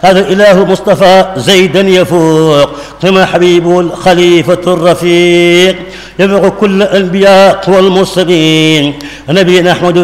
هذا الإله المصطفى زيدا يفوق كما حبيبه الخليفة الرفيق يبلغ كل الأنبياء والمرسلين. نبينا أحمد